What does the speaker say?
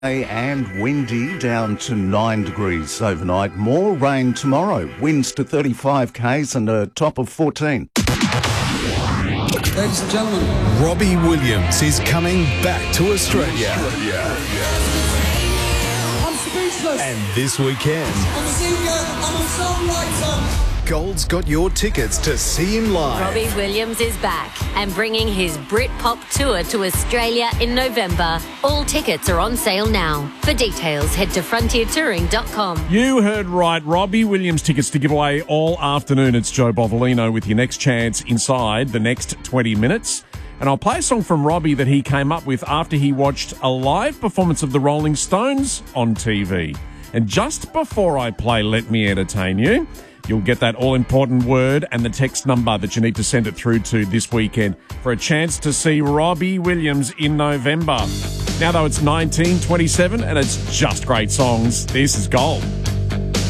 And windy, down to 9 degrees overnight. More rain tomorrow. Winds to 35 k's and a top of 14. Ladies and gentlemen, Robbie Williams is coming back to Australia. I'm speechless. And this weekend, I'm a singer, I'm a songwriter. Gold's got your tickets to see him live. Robbie Williams is back and bringing his Britpop tour to Australia in November. All tickets are on sale now. For details, head to frontiertouring.com. You heard right. Robbie Williams tickets to give away all afternoon. It's Joe Bovolino with your next chance inside the next 20 minutes. And I'll play a song from Robbie that he came up with after he watched a live performance of the Rolling Stones on TV. And just before I play Let Me Entertain You, you'll get that all-important word and the text number that you need to send it through to this weekend for a chance to see Robbie Williams in November. Now, though, it's 19:27 and it's just great songs. This is Gold.